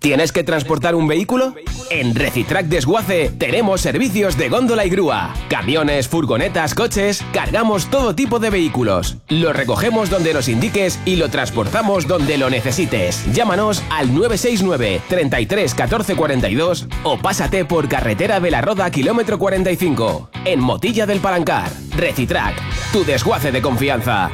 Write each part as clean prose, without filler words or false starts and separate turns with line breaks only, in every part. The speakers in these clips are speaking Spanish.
¿Tienes que transportar un vehículo? En Recitrac Desguace tenemos servicios de góndola y grúa. Camiones, furgonetas, coches, cargamos todo tipo de vehículos. Lo recogemos donde nos indiques y lo transportamos donde lo necesites. Llámanos al 969 33 14 42 o pásate por carretera de la Roda kilómetro 45. En Motilla del Palancar. Recitrac, tu desguace de confianza.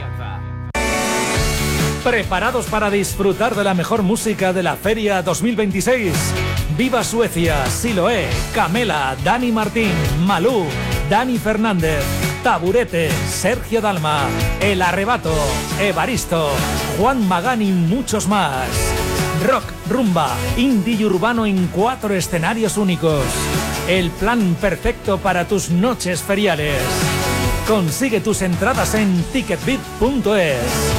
¿Preparados para disfrutar de la mejor música de la Feria 2026? Viva Suecia, Siloé, Camela, Dani Martín, Malú, Dani Fernández, Taburete, Sergio Dalma, El Arrebato, Evaristo, Juan Magán y muchos más. Rock, rumba, indie y urbano en 4 escenarios únicos. El plan perfecto para tus noches feriales. Consigue tus entradas en ticketbit.es.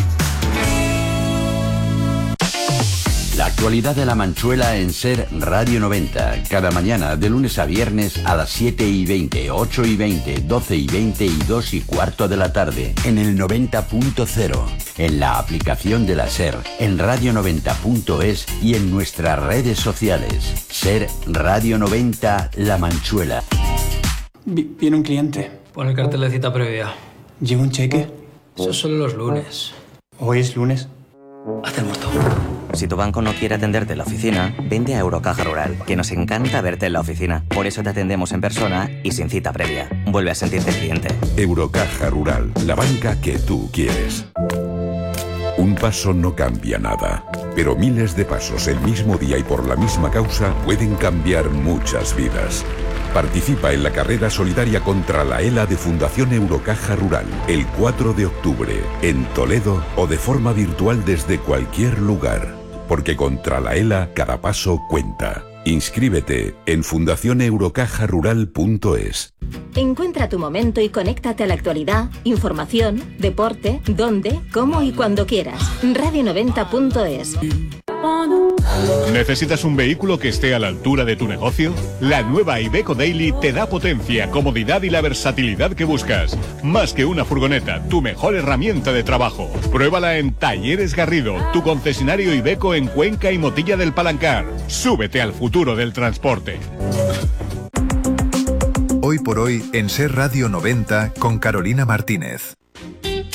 La actualidad de La Manchuela en Ser Radio 90. Cada mañana, de lunes a viernes a las 7:20, 8:20, 12:20 y 2:15 de la tarde. En el 90.0. En la aplicación de la Ser. En radio90.es y en nuestras redes sociales. Ser Radio 90 La Manchuela.
Viene un cliente.
Pon el cartel de cita previa.
¿Lleva un cheque?
Eso solo los lunes.
¿Hoy es lunes?
Haz el muerto.
Si tu banco no quiere atenderte en la oficina, vente a Eurocaja Rural, que nos encanta verte en la oficina. Por eso te atendemos en persona y sin cita previa. Vuelve a sentirte cliente.
Eurocaja Rural, la banca que tú quieres. Un paso no cambia nada, pero miles de pasos el mismo día y por la misma causa pueden cambiar muchas vidas. Participa en la carrera solidaria contra la ELA de Fundación Eurocaja Rural el 4 de octubre, en Toledo o de forma virtual desde cualquier lugar. Porque contra la ELA cada paso cuenta. Inscríbete en fundacioneurocajarural.es.
Encuentra tu momento y conéctate a la actualidad, información, deporte, donde, cómo y cuando quieras. Radio90.es.
¿Necesitas un vehículo que esté a la altura de tu negocio? La nueva Iveco Daily te da potencia, comodidad y la versatilidad que buscas. Más que una furgoneta, tu mejor herramienta de trabajo. Pruébala en Talleres Garrido, tu concesionario Iveco en Cuenca y Motilla del Palancar. Súbete al futuro del transporte.
Hoy por hoy en Ser Radio 90 con Carolina Martínez.